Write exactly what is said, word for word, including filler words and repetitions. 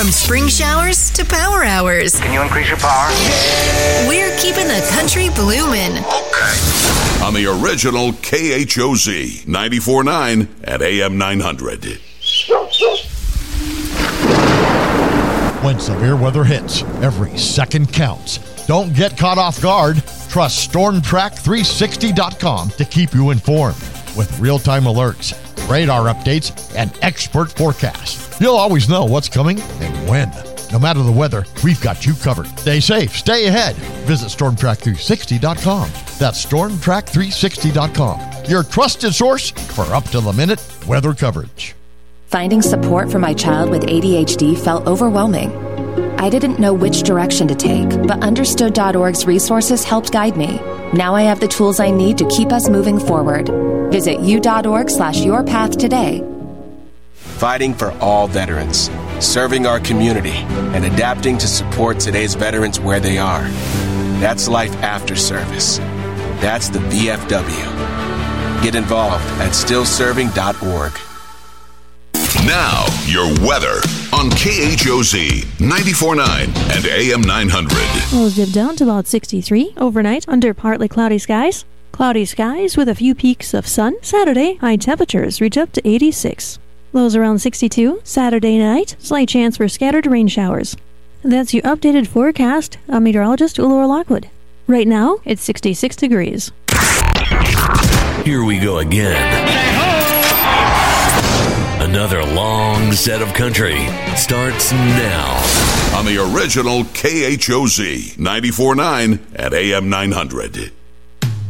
From spring showers to power hours. Can you increase your power? We're keeping the country blooming. Okay. On the original K H O Z ninety-four point nine at A M nine hundred. When severe weather hits, every second counts. Don't get caught off guard. Trust Storm Track three sixty dot com to keep you informed with real-time alerts, radar updates, and expert forecasts. You'll always know what's coming and when. No matter the weather, we've got you covered. Stay safe, stay ahead. Visit Storm Track three sixty dot com. That's Storm Track three sixty dot com, your trusted source for up-to-the-minute weather coverage. Finding support for my child with A D H D felt overwhelming. I didn't know which direction to take, but Understood dot org's resources helped guide me. Now I have the tools I need to keep us moving forward. Visit u.org slash your path today. Fighting for all veterans, serving our community, and adapting to support today's veterans where they are. That's life after service. That's the V F W. Get involved at still serving dot org. Now, your weather on K H O Z ninety-four point nine and A M nine hundred. Lows dip down to about sixty-three overnight under partly cloudy skies. Cloudy skies with a few peaks of sun. Saturday, high temperatures reach up to eighty-six. Lows around sixty-two. Saturday night, slight chance for scattered rain showers. That's your updated forecast. I'm meteorologist Ulor Lockwood. Right now, it's sixty-six degrees. Here we go again. Another long set of country starts now. On the original K H O Z ninety-four point nine at A M nine hundred.